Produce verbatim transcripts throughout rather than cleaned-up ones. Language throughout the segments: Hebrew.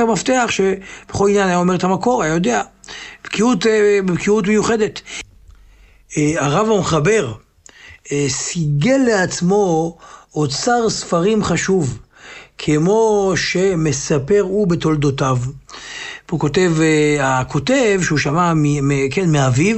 המפתח שבכל עניין היה אומר את המקור, היה יודע, בקיאות, בקיאות מיוחדת. הרב המחבר סיגל לעצמו אוצר ספרים חשוב, כמו שמספר הוא בתולדותיו. הוא כותב, הכותב שהוא שמע מ, כן, מאביו,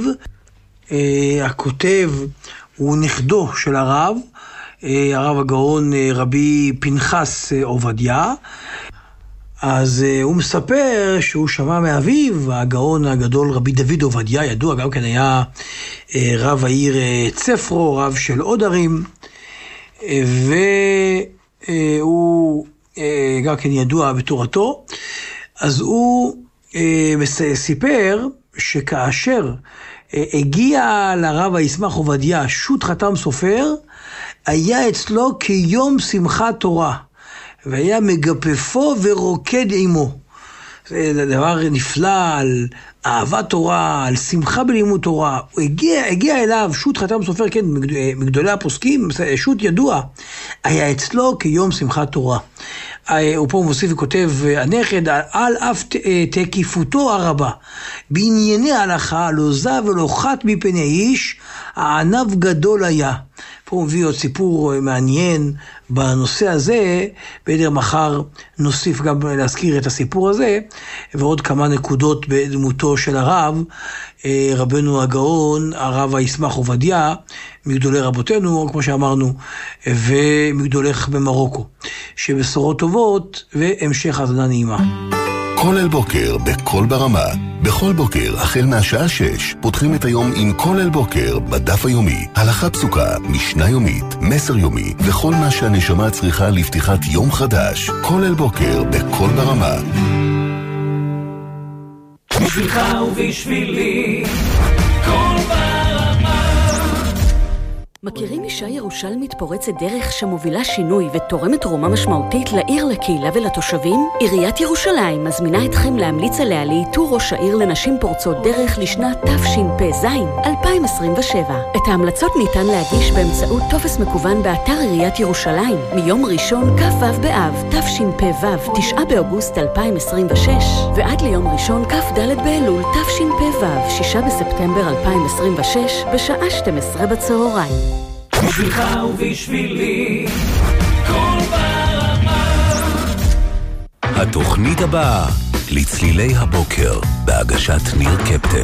הכותב הוא נכדו של הרב, הרב הגאון רבי פנחס עובדיה. אז הוא מספר שהוא שמע מאביו, הגאון הגדול רבי דוד עובדיה, ידוע, גם כן היה רב העיר צפרו, רב של עוד ערים, והוא גם כן ידוע בתורתו. אז הוא סיפר שכאשר הגיע לרב הישמח עובדיה שו"ת חתם סופר, היה אצלו כיום שמחת תורה, והיה מגפפו ורוקד עמו. זה דבר נפלא על אהבת תורה, על שמחה בלימוד תורה. הוא הגיע, הגיע אליו שו"ת חתם סופר, כן, מגדולי הפוסקים, שו"ת ידוע, היה אצלו כיום שמחת תורה. הוא פה מוסיף וכותב, הנכד, על אף תקיפותו הרבה, בענייני הלכה, לא זב ולא חת מפני איש, הענב גדול היה. פה הוא מביא עוד סיפור מעניין בנושא הזה, בדר מחר נוסיף גם להזכיר את הסיפור הזה, ועוד כמה נקודות בדמותו של הרב, רבנו הגאון, הרב הישמח עובדיה, מגדולי רבותינו, כמו שאמרנו, ומגדולך במרוקו. שבשורות טובות והמשך האזנה נעימה. כל אל בוקר בכל ברמה. בכל בוקר, החל מהשעה שש, פותחים את היום עם כל אל בוקר בדף היומי. הלכה פסוקה, משנה יומית, מסר יומי, וכל מה שהנשמה צריכה לפתיחת יום חדש. כל אל בוקר בכל ברמה. בשבילך ובשבילי, כל ברמה. מכירים אישה ירושלמית פורצת דרך שמובילה שינוי ותורמת תרומה משמעותית לעיר, לקהילה ולתושבים? עיריית ירושלים מזמינה אתכם להמליץ עליה לאיתור ראש העיר לנשים פורצות דרך לשנת תשפ"ז אלפיים עשרים ושבע. את ההמלצות ניתן להגיש באמצעות טופס מקוון באתר עיריית ירושלים מיום ראשון כ"ו באב תשפ"ו תשעה באוגוסט אלפיים עשרים ושש ועד ליום ראשון כ"ד באלול תשפ"ו שישה בספטמבר אלפיים עשרים ושש בשעה שתים עשרה בצהריים. בשבילך ובשבילי, כל ברמה. התוכנית הבאה, לצלילי הבוקר, בהגשת ניר קפטן.